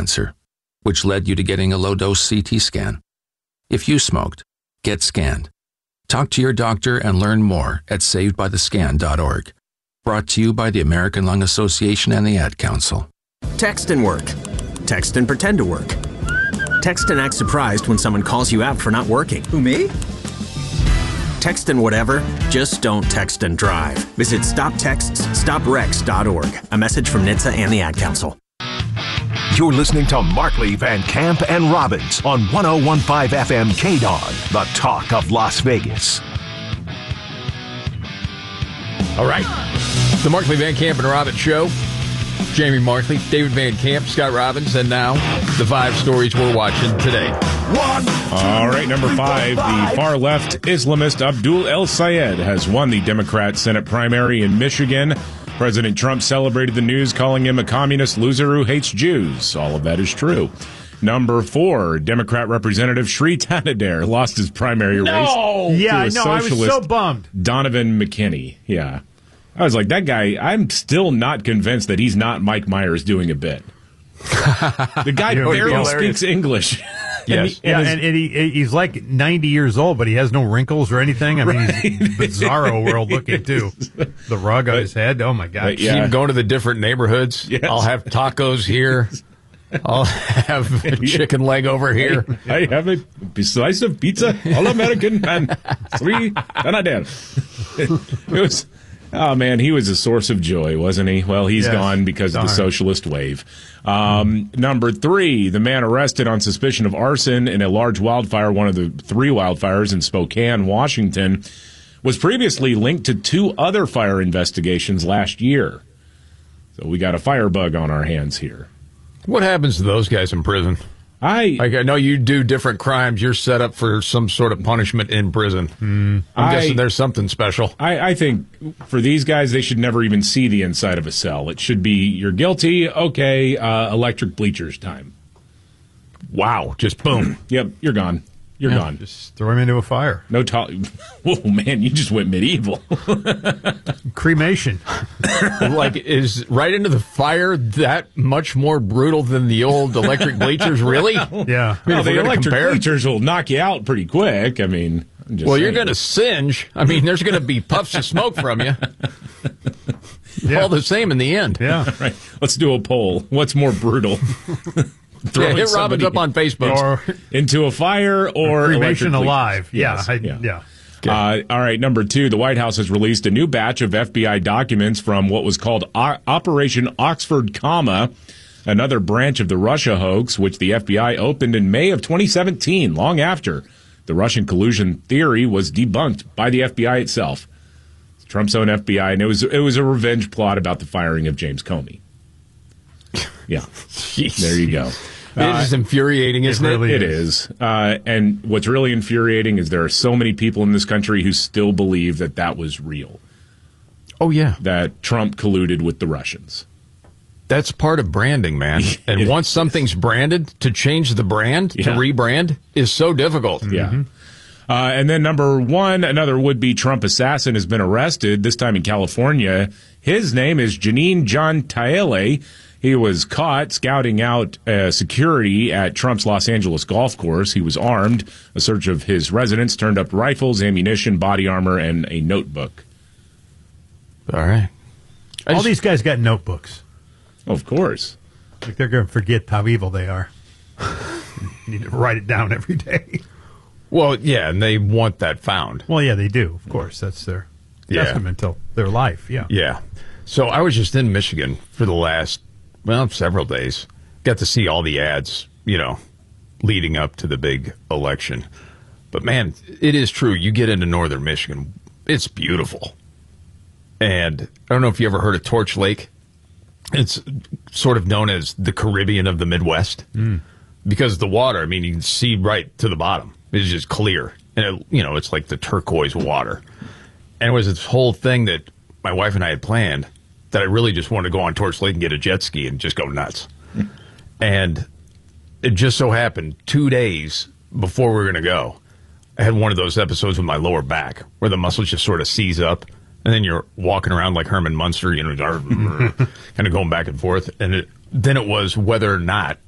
cancer, which led you to getting a low-dose CT scan. If you smoked, get scanned. Talk to your doctor and learn more at savedbythescan.org. Brought to you by the American Lung Association and the Ad Council. Text and work. Text and pretend to work. Text and act surprised when someone calls you out for not working. Who, me? Text and whatever, just don't text and drive. Visit StopTextsStopWrecks.org. A message from NHTSA and the Ad Council. You're listening to Markley, Van Camp, and Robbins on 101.5 FM KDON, the talk of Las Vegas. All right. The Markley, Van Camp, and Robbins Show. Jamie Markley, David Van Camp, Scott Robbins, and now the 5 stories we're watching today. All right, number 5, the far-left Islamist Abdul El Sayed has won the Democrat Senate primary in Michigan. President Trump celebrated the news, calling him a communist loser who hates Jews. All of that is true. Number 4, Democrat Representative Sri Tanadare lost his primary race. Yeah, I know. I was so bummed. Donovan McKinney. Yeah. I was like, that guy, I'm still not convinced that he's not Mike Myers doing a bit. The guy barely speaks English. Yes. And he's like 90 years old, but he has no wrinkles or anything. I mean, he's bizarro world looking, too. The rug on his head. Oh, my God. See him going to the different neighborhoods. Yes. I'll have tacos here. I'll have a chicken leg over here. I have a slice of pizza, all-American, and 3 Tanadare. It was... Oh, man, he was a source of joy, wasn't he? Well, he's gone because of the socialist wave. Number 3, the man arrested on suspicion of arson in a large wildfire, one of the 3 wildfires in Spokane, Washington, was previously linked to 2 other fire investigations last year. So we got a firebug on our hands here. What happens to those guys in prison? I know you do different crimes. You're set up for some sort of punishment in prison. I'm guessing there's something special. I think for these guys, they should never even see the inside of a cell. It should be, you're guilty, okay, electric bleachers time. Wow, just boom. Yep, you're gone. You're gone. Just throw him into a fire. No talk. Whoa, man, you just went medieval. Cremation. Like, is right into the fire that much more brutal than the old electric bleachers, really? Yeah. I mean, the electric bleachers will knock you out pretty quick. I mean, I'm just saying. You're going to singe. I mean, there's going to be puffs of smoke from you. All the same in the end. Yeah. Right. Let's do a poll. What's more brutal? Hit Robbins up on Facebook. Or into a fire or cremation alive. Yes. Yeah. All right, number 2, the White House has released a new batch of FBI documents from what was called Operation Oxford Comma, another branch of the Russia hoax, which the FBI opened in May of 2017, long after the Russian collusion theory was debunked by the FBI itself. It's Trump's own FBI, and it was a revenge plot about the firing of James Comey. Yeah, Jeez. There you go. It is infuriating, isn't it? Really It is. And what's really infuriating is there are so many people in this country who still believe that that was real. Oh, yeah. That Trump colluded with the Russians. That's part of branding, man. And once something's branded, to change the brand, to rebrand, is so difficult. Yeah. And then number 1, another would-be Trump assassin has been arrested, this time in California. His name is Janine John Taele. He was caught scouting out security at Trump's Los Angeles golf course. He was armed. A search of his residence turned up rifles, ammunition, body armor, and a notebook. All right. All these guys got notebooks. Of course. Like they're going to forget how evil they are. You need to write it down every day. Well, yeah, and they want that found. Well, yeah, they do. Of course, that's their testament to their life. Yeah. Yeah. So I was just in Michigan for the last, several days. Got to see all the ads, leading up to the big election. But, man, it is true. You get into northern Michigan, it's beautiful. And I don't know if you ever heard of Torch Lake. It's sort of known as the Caribbean of the Midwest. Because the water, you can see right to the bottom. It's just clear. And, it's like the turquoise water. And it was this whole thing that my wife and I had planned that I really just wanted to go on Torch Lake and get a jet ski and just go nuts. And it just so happened 2 days before we were going to go, I had one of those episodes with my lower back where the muscles just sort of seize up. And then you're walking around like Herman Munster, kind of going back and forth. And then it was whether or not